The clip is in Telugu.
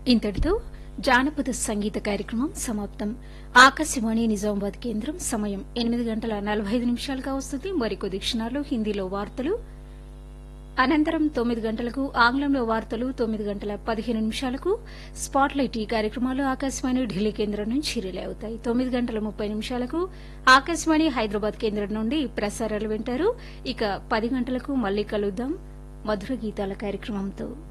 ఇంతటితో జానపద సంగీత కార్యక్రమం సమాప్తం. ఆకాశవాణి నిజామాబాద్ కేంద్రం సమయం 8:45 వస్తుంది. మరికొద్ది క్షణాల్లో హిందీలో వార్తలు, అనంతరం 9 గంటలకు ఆంగ్లంలో వార్తలు, 9:15 స్పాట్లైట్ ఈ కార్యక్రమాలు ఆకాశవాణి ఢిల్లీ కేంద్రం నుంచి రిలే అవుతాయి. 9:30 ఆకాశవాణి హైదరాబాద్ కేంద్రం నుండి ప్రసారాలు వింటారు. ఇక 10 గంటలకు మళ్లీ కలుద్దాం మధుర గీతాల కార్యక్రమంతో.